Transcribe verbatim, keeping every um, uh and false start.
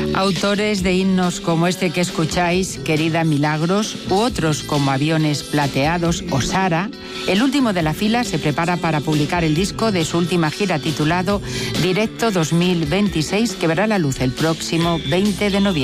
Autores de himnos como este que escucháis, Querida Milagros, u otros como Aviones Plateados o Sara, el último de la fila se prepara para publicar el disco de su última gira titulado Directo dos mil veintiséis, que verá la luz el próximo veinte de noviembre.